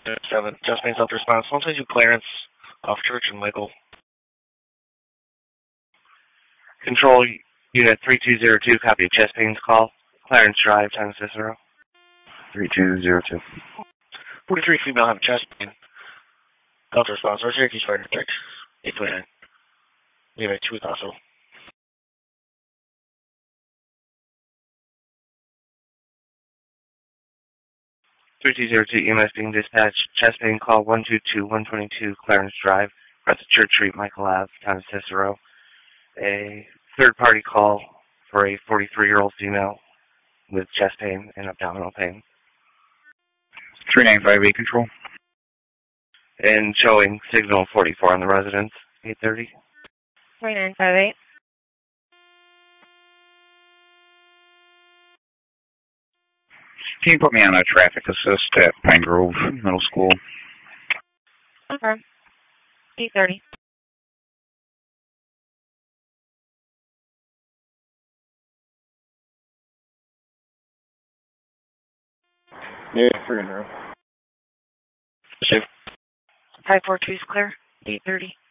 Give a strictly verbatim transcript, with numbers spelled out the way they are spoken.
seven, just means up response. one two two Clarence, off Church and Michael. Control Unit three two zero two, copy of chest pains call. Clarence Drive, San Cicero. three two zero two. forty-three female have chest pain. Delta response, or Syracuse Fire District. eight twenty-nine. We have a two also. three two zero two, E M S being dispatched. Chest pain call one two two one twenty-two, Clarence Drive. That's Church Street, Michael Ave, Town of Cicero. A third-party call for a forty-three-year-old female with chest pain and abdominal pain. three nine five eight control. And showing signal forty-four on the residence, eight thirty. three nine five eight. Can you put me on a traffic assist at Pine Grove Middle School? Okay. eight thirty. Yeah, three in a row. Safe. five four two is clear. eight thirty.